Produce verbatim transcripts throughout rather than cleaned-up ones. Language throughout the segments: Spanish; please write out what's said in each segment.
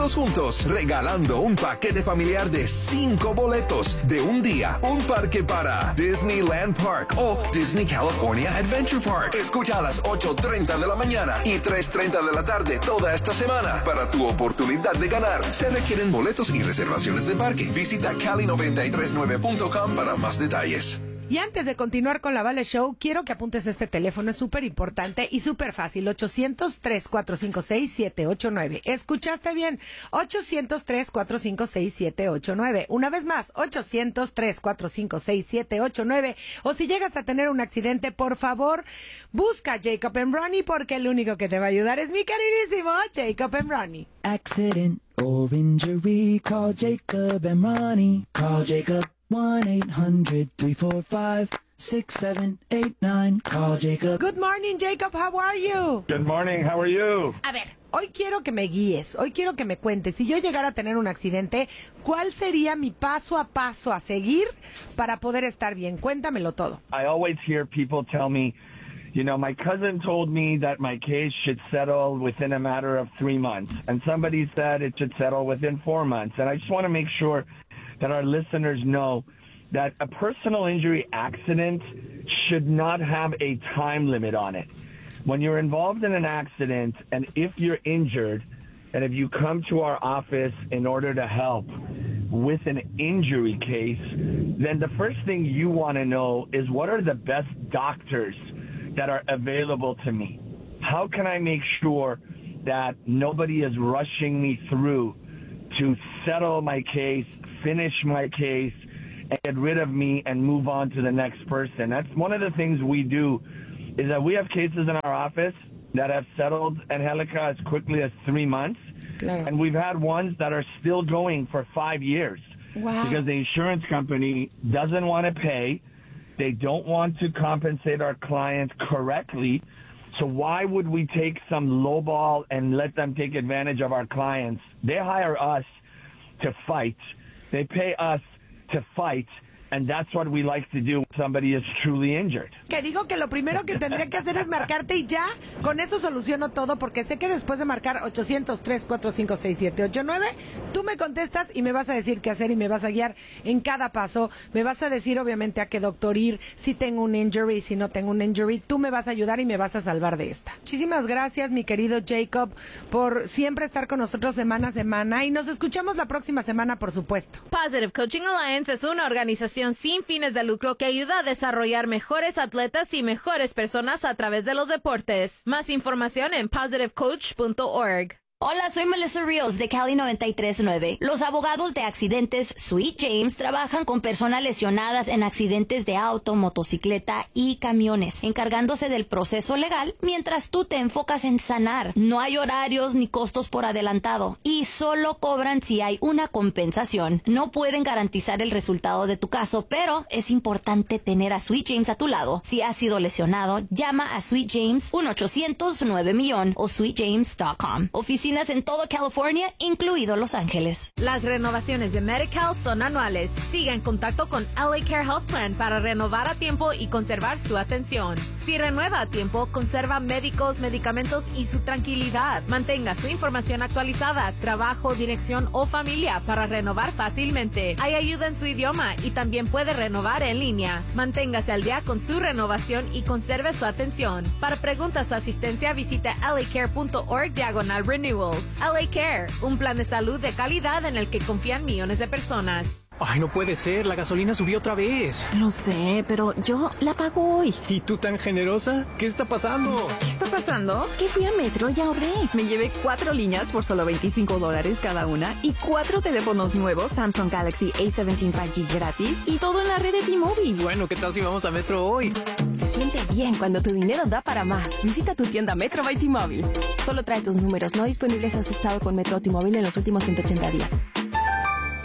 juntos, regalando un paquete familiar de cinco boletos de un día, un parque para Disneyland Park o Disney California Adventure Park. Escucha a las ocho treinta de la mañana y tres treinta de la tarde toda esta semana para tu oportunidad de ganar. Se requieren boletos y reservaciones de parque. Visita cali noventa y tres nueve punto com para más detalles. Y antes de continuar con la Vale Show, quiero que apuntes este teléfono, es súper importante y súper fácil, ochocientos, tres cuatro cinco seis, siete ocho nueve. ¿Escuchaste bien? ochocientos, tres cuatro cinco seis, siete ocho nueve. Una vez más, ochocientos, tres cuatro cinco seis, siete ocho nueve. O si llegas a tener un accidente, por favor, busca Jacob and Ronnie, porque el único que te va a ayudar es mi queridísimo Jacob and Ronnie. Accident or injury, call Jacob and Ronnie. Call Jacob. one eight hundred, three four five, six seven eight nine. Call Jacob. Good morning, Jacob. How are you? Good morning. How are you? A ver, hoy quiero que me guíes, hoy quiero que me cuentes. Si yo llegara a tener un accidente, ¿cuál sería mi paso a paso a seguir para poder estar bien? Cuéntamelo todo. I always hear people tell me, you know, my cousin told me that my case should settle within a matter of three months. And somebody said it should settle within four months. And I just want to make sure that our listeners know that a personal injury accident should not have a time limit on it. When you're involved in an accident and if you're injured, and if you come to our office in order to help with an injury case, then the first thing you want to know is what are the best doctors that are available to me? How can I make sure that nobody is rushing me through to settle my case, finish my case, and get rid of me and move on to the next person? That's one of the things we do, is that we have cases in our office that have settled, Angelica, as quickly as three months. Claro. And we've had ones that are still going for five years. Wow. Because the insurance company doesn't want to pay. They don't want to compensate our clients correctly. So why would we take some lowball and let them take advantage of our clients? They hire us to fight. They pay us to fight. And that's what we like to do when somebody is truly injured. Que digo que lo primero que tendría que hacer es marcarte y ya, con eso soluciono todo, porque sé que después de marcar ochocientos, tres cuatro cinco seis, siete ocho nueve, tú me contestas y me vas a decir qué hacer y me vas a guiar en cada paso. Me vas a decir, obviamente, a qué doctor ir, si tengo un injury, si no tengo un injury. Tú me vas a ayudar y me vas a salvar de esta. Muchísimas gracias, mi querido Jacob, por siempre estar con nosotros semana a semana, y nos escuchamos la próxima semana, por supuesto. Positive Coaching Alliance es una organización sin fines de lucro que ayuda a desarrollar mejores atletas y mejores personas a través de los deportes. Más información en positive coach punto org. Hola, soy Melissa Rios de Cali noventa y tres nueve. Los abogados de accidentes Sweet James trabajan con personas lesionadas en accidentes de auto, motocicleta y camiones, encargándose del proceso legal mientras tú te enfocas en sanar. No hay horarios ni costos por adelantado y solo cobran si hay una compensación. No pueden garantizar el resultado de tu caso, pero es importante tener a Sweet James a tu lado. Si has sido lesionado, llama a Sweet James uno ochocientos nueve millón o sweet james punto com. Oficina en todo California, incluido Los Ángeles. Las renovaciones de Medi-Cal son anuales. Siga en contacto con L A Care Health Plan para renovar a tiempo y conservar su atención. Si renueva a tiempo, conserva médicos, medicamentos y su tranquilidad. Mantenga su información actualizada, trabajo, dirección o familia para renovar fácilmente. Hay ayuda en su idioma y también puede renovar en línea. Manténgase al día con su renovación y conserve su atención. Para preguntas o asistencia, visita L A care punto org diagonal renewals. L A Care, un plan de salud de calidad en el que confían millones de personas. Ay, no puede ser, la gasolina subió otra vez. Lo sé, pero yo la pago hoy. ¿Y tú tan generosa? ¿Qué está pasando? ¿Qué está pasando? Que fui a Metro y ahorré. Me llevé cuatro líneas por solo veinticinco dólares cada una y cuatro teléfonos nuevos Samsung Galaxy A diecisiete cinco G gratis y todo en la red de T-Mobile. Bueno, ¿qué tal si vamos a Metro hoy? Se siente bien cuando tu dinero da para más. Visita tu tienda Metro by T-Mobile. Solo trae tus números no disponibles si has estado con Metro o T-Mobile en los últimos ciento ochenta días.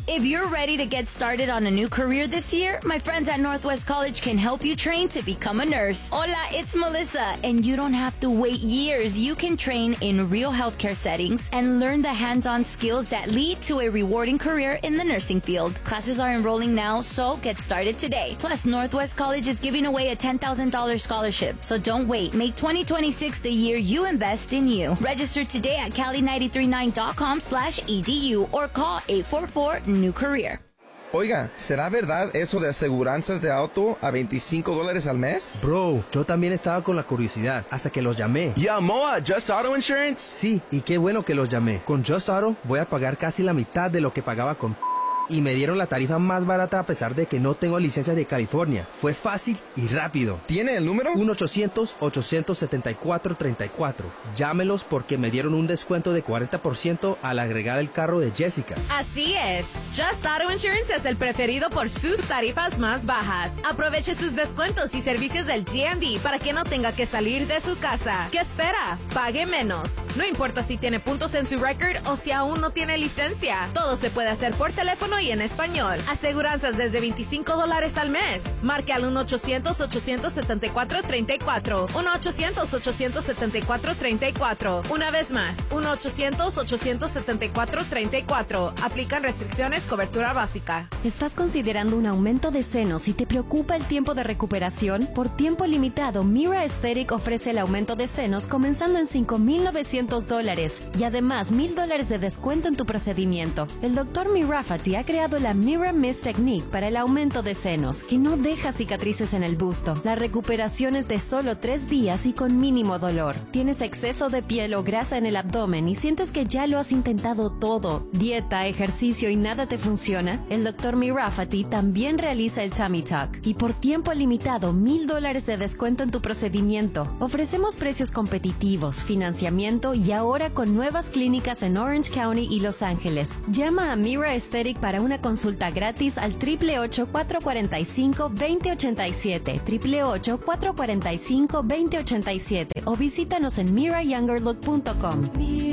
If you're ready to get started on a new career this year, my friends at Northwest College can help you train to become a nurse. Hola, it's Melissa, and you don't have to wait years. You can train in real healthcare settings and learn the hands-on skills that lead to a rewarding career in the nursing field. Classes are enrolling now, so get started today. Plus, Northwest College is giving away a ten thousand dollars scholarship, so don't wait. Make twenty twenty-six the year you invest in you. Register today at cali nine three nine dot com slash E D U or call eight four four new career. Oiga, ¿será verdad eso de aseguranzas de auto a veinticinco dólares al mes? Bro, yo también estaba con la curiosidad hasta que los llamé. ¿Llamó a Just Auto Insurance? Sí, y qué bueno que los llamé. Con Just Auto voy a pagar casi la mitad de lo que pagaba con... Y me dieron la tarifa más barata a pesar de que no tengo licencia de California. Fue fácil y rápido. ¿Tiene el número? uno ochocientos, ochocientos setenta y cuatro, treinta y cuatro. Llámelos porque me dieron un descuento de cuarenta por ciento al agregar el carro de Jessica. Así es. Just Auto Insurance es el preferido por sus tarifas más bajas. Aproveche sus descuentos y servicios del D M V para que no tenga que salir de su casa. ¿Qué espera? Pague menos. No importa si tiene puntos en su record o si aún no tiene licencia. Todo se puede hacer por teléfono y en español. Aseguranzas desde veinticinco dólares al mes. Marque al uno ochocientos, ochocientos setenta y cuatro, treinta y cuatro. uno ochocientos, ochocientos setenta y cuatro, treinta y cuatro. Una vez más, uno ochocientos, ochocientos setenta y cuatro, treinta y cuatro. Aplican restricciones, cobertura básica. ¿Estás considerando un aumento de senos y te preocupa el tiempo de recuperación? Por tiempo limitado, Mira Aesthetic ofrece el aumento de senos comenzando en cinco mil novecientos dólares y además mil dólares de descuento en tu procedimiento. El doctor Mirafati ha creado la Mira Mist Technique para el aumento de senos, que no deja cicatrices en el busto. La recuperación es de solo tres días y con mínimo dolor. ¿Tienes exceso de piel o grasa en el abdomen y sientes que ya lo has intentado todo? ¿Dieta, ejercicio y nada te funciona? El doctor Mirafati también realiza el Tummy Tuck. Y por tiempo limitado, mil dólares de descuento en tu procedimiento. Ofrecemos precios competitivos, financiamiento y ahora con nuevas clínicas en Orange County y Los Ángeles. Llama a Mira Aesthetic para una consulta gratis al triple ocho, cuatro cuatro cinco, dos cero ocho siete, triple ocho, cuatro cuatro cinco, dos cero ocho siete o visítanos en mira younger look punto com.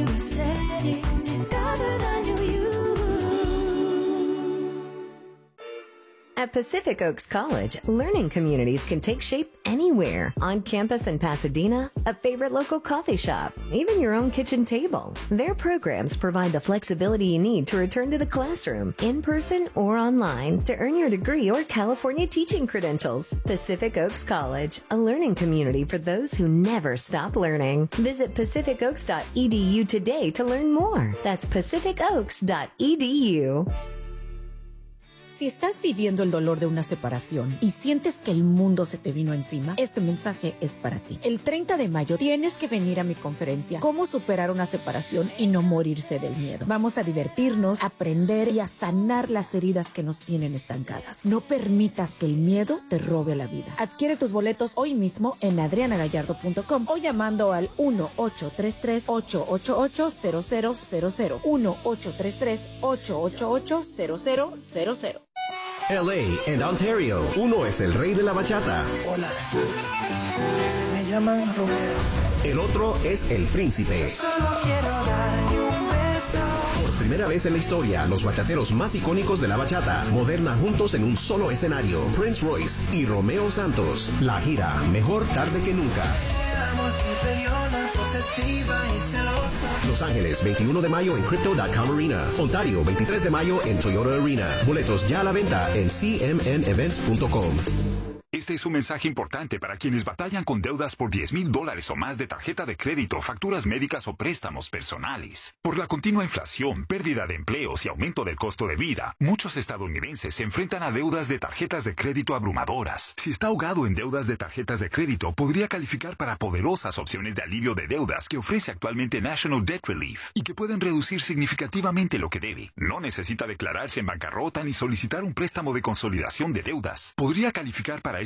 At Pacific Oaks College, learning communities can take shape anywhere. On campus in Pasadena, a favorite local coffee shop, even your own kitchen table. Their programs provide the flexibility you need to return to the classroom, in person or online, to earn your degree or California teaching credentials. Pacific Oaks College, a learning community for those who never stop learning. Visit pacific oaks dot e d u today to learn more. That's pacific oaks dot e d u. Si estás viviendo el dolor de una separación y sientes que el mundo se te vino encima, este mensaje es para ti. El treinta de mayo tienes que venir a mi conferencia Cómo superar una separación y no morirse del miedo. Vamos a divertirnos, aprender y a sanar las heridas que nos tienen estancadas. No permitas que el miedo te robe la vida. Adquiere tus boletos hoy mismo en adriana gallardo punto com o llamando al uno ocho tres tres, ocho ocho ocho, cero cero cero cero. uno ocho tres tres, ocho ocho ocho, cero cero cero cero. L A and Ontario. Uno es el rey de la bachata. Hola. Me llaman Romeo. El otro es el príncipe. Solo quiero darte un beso. Por primera vez en la historia, los bachateros más icónicos de la bachata moderna juntos en un solo escenario. Prince Royce y Romeo Santos. La gira Mejor Tarde que Nunca. Los Ángeles, veintiuno de mayo en Crypto punto com Arena. Ontario, veintitrés de mayo en Toyota Arena. Boletos ya a la venta en c m n events punto com. Este es un mensaje importante para quienes batallan con deudas por diez mil dólares o más de tarjeta de crédito, facturas médicas o préstamos personales. Por la continua inflación, pérdida de empleos y aumento del costo de vida, muchos estadounidenses se enfrentan a deudas de tarjetas de crédito abrumadoras. Si está ahogado en deudas de tarjetas de crédito, podría calificar para poderosas opciones de alivio de deudas que ofrece actualmente National Debt Relief y que pueden reducir significativamente lo que debe. No necesita declararse en bancarrota ni solicitar un préstamo de consolidación de deudas. Podría calificar para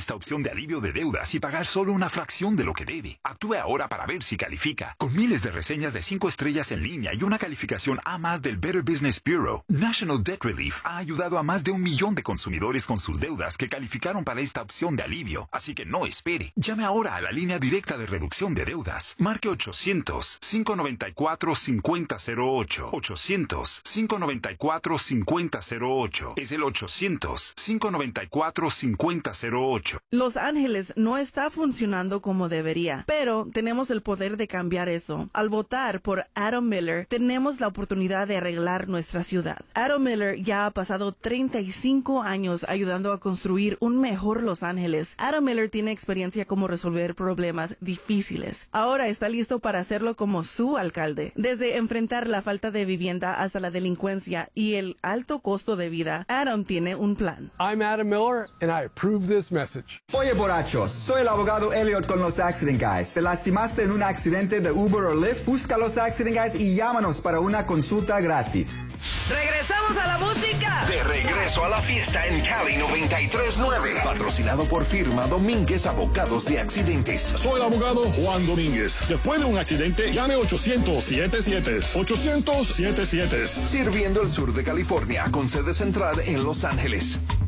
esta opción de alivio de deudas y pagar solo una fracción de lo que debe. Actúe ahora para ver si califica. Con miles de reseñas de cinco estrellas en línea y una calificación A más del Better Business Bureau, National Debt Relief ha ayudado a más de un millón de consumidores con sus deudas que calificaron para esta opción de alivio. Así que no espere. Llame ahora a la línea directa de reducción de deudas. Marque ochocientos, cinco noventa y cuatro, cincuenta cero ocho. ochocientos, cinco noventa y cuatro, cincuenta cero ocho. Es el ochocientos, cinco noventa y cuatro, cincuenta cero ocho. Los Ángeles no está funcionando como debería, pero tenemos el poder de cambiar eso. Al votar por Adam Miller, tenemos la oportunidad de arreglar nuestra ciudad. Adam Miller ya ha pasado treinta y cinco años ayudando a construir un mejor Los Ángeles. Adam Miller tiene experiencia como resolver problemas difíciles. Ahora está listo para hacerlo como su alcalde. Desde enfrentar la falta de vivienda hasta la delincuencia y el alto costo de vida, Adam tiene un plan. I'm Adam Miller and I approve this message. Oye, borrachos, soy el abogado Elliot con los Accident Guys. ¿Te lastimaste en un accidente de Uber o Lyft? Busca los Accident Guys y llámanos para una consulta gratis. ¡Regresamos a la música! De regreso a la fiesta en Cali noventa y tres nueve. Patrocinado por firma Domínguez Abogados de Accidentes. Soy el abogado Juan Domínguez. Después de un accidente, llame ochocientos, setenta y siete. ochocientos, setenta y siete. Sirviendo el sur de California con sede central en Los Ángeles.